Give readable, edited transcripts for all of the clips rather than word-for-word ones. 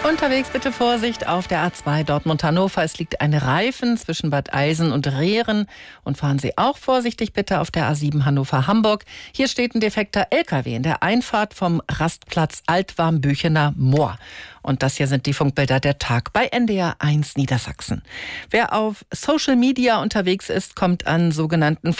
Unterwegs bitte Vorsicht auf der A2 Dortmund-Hannover. Es liegt ein Reifen zwischen Bad Eilsen und Rehren. Und fahren Sie auch vorsichtig bitte auf der A7 Hannover-Hamburg. Hier steht ein defekter LKW in der Einfahrt vom Rastplatz Altwarmbüchener Moor. Und das hier sind die Funkbilder der Tag bei NDR 1 Niedersachsen. Wer auf Social Media unterwegs ist, kommt an sogenannten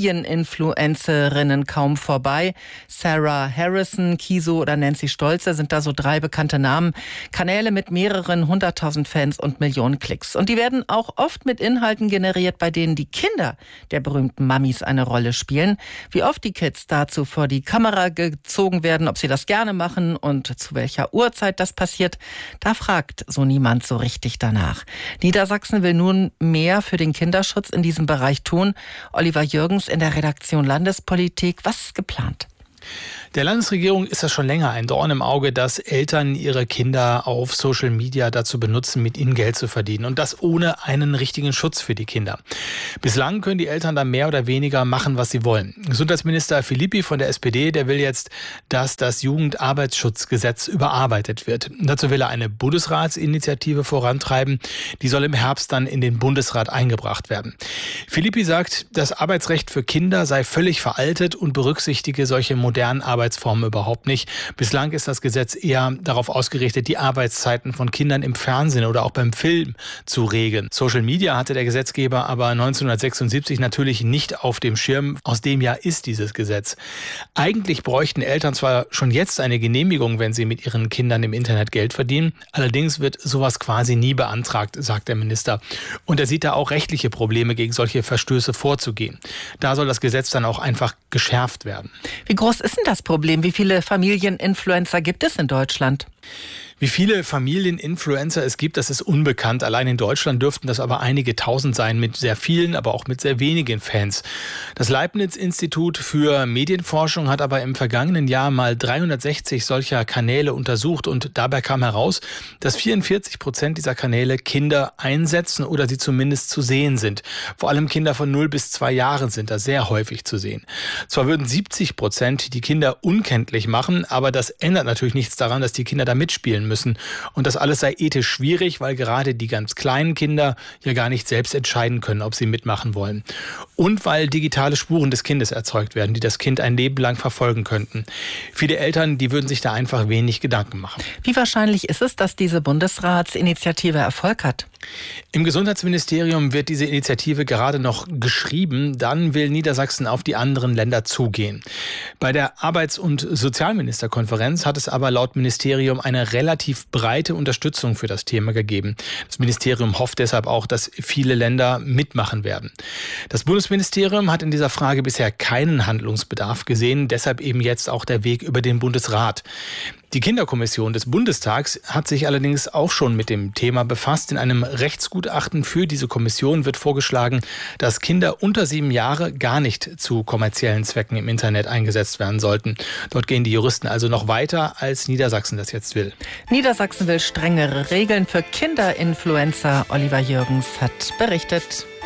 Familieninfluencerinnen kaum vorbei. Sarah Harrison, Kiso oder Nancy Stolze sind da so 3 bekannte Namen. Kanäle mit mehreren 100.000 Fans und Millionen Klicks. Und die werden auch oft mit Inhalten generiert, bei denen die Kinder der berühmten Mamis eine Rolle spielen. Wie oft die Kids dazu vor die Kamera gezogen werden, ob sie das gerne machen und zu welcher Uhrzeit das passiert, da fragt so niemand so richtig danach. Niedersachsen will nun mehr für den Kinderschutz in diesem Bereich tun. Oliver Jürgens in der Redaktion Landespolitik. Was ist geplant? Der Landesregierung ist das schon länger ein Dorn im Auge, dass Eltern ihre Kinder auf Social Media dazu benutzen, mit ihnen Geld zu verdienen. Und das ohne einen richtigen Schutz für die Kinder. Bislang können die Eltern da mehr oder weniger machen, was sie wollen. Gesundheitsminister Philippi von der SPD, der will jetzt, dass das Jugendarbeitsschutzgesetz überarbeitet wird. Dazu will er eine Bundesratsinitiative vorantreiben. Die soll im Herbst dann in den Bundesrat eingebracht werden. Philippi sagt, das Arbeitsrecht für Kinder sei völlig veraltet und berücksichtige solche modernen Arbeitsformen überhaupt nicht. Bislang ist das Gesetz eher darauf ausgerichtet, die Arbeitszeiten von Kindern im Fernsehen oder auch beim Film zu regeln. Social Media hatte der Gesetzgeber aber 1976 natürlich nicht auf dem Schirm. Aus dem Jahr ist dieses Gesetz. Eigentlich bräuchten Eltern zwar schon jetzt eine Genehmigung, wenn sie mit ihren Kindern im Internet Geld verdienen. Allerdings wird sowas quasi nie beantragt, sagt der Minister. Und er sieht da auch rechtliche Probleme, gegen solche Verstöße vorzugehen. Da soll das Gesetz dann auch einfach geschärft werden. Wie groß ist denn das Problem? Wie viele Familieninfluencer gibt es in Deutschland? Wie viele Familieninfluencer es gibt, das ist unbekannt. Allein in Deutschland dürften das aber einige tausend sein, mit sehr vielen, aber auch mit sehr wenigen Fans. Das Leibniz-Institut für Medienforschung hat aber im vergangenen Jahr mal 360 solcher Kanäle untersucht und dabei kam heraus, dass 44% dieser Kanäle Kinder einsetzen oder sie zumindest zu sehen sind. Vor allem Kinder von 0 bis 2 Jahren sind da sehr häufig zu sehen. Zwar würden 70% die Kinder unkenntlich machen, aber das ändert natürlich nichts daran, dass die Kinder da mitspielen müssen. Und das alles sei ethisch schwierig, weil gerade die ganz kleinen Kinder ja gar nicht selbst entscheiden können, ob sie mitmachen wollen. Und weil digitale Spuren des Kindes erzeugt werden, die das Kind ein Leben lang verfolgen könnten. Viele Eltern, die würden sich da einfach wenig Gedanken machen. Wie wahrscheinlich ist es, dass diese Bundesratsinitiative Erfolg hat? Im Gesundheitsministerium wird diese Initiative gerade noch geschrieben. Dann will Niedersachsen auf die anderen Länder zugehen. Bei der Arbeits- und Sozialministerkonferenz hat es aber laut Ministerium eine relativ breite Unterstützung für das Thema gegeben. Das Ministerium hofft deshalb auch, dass viele Länder mitmachen werden. Das Bundesministerium hat in dieser Frage bisher keinen Handlungsbedarf gesehen. Deshalb eben jetzt auch der Weg über den Bundesrat. Die Kinderkommission des Bundestags hat sich allerdings auch schon mit dem Thema befasst. In einem Rechtsgutachten für diese Kommission wird vorgeschlagen, dass Kinder unter 7 Jahre gar nicht zu kommerziellen Zwecken im Internet eingesetzt werden sollten. Dort gehen die Juristen also noch weiter, als Niedersachsen das jetzt will. Niedersachsen will strengere Regeln für Kinderinfluencer. Oliver Jürgens hat berichtet.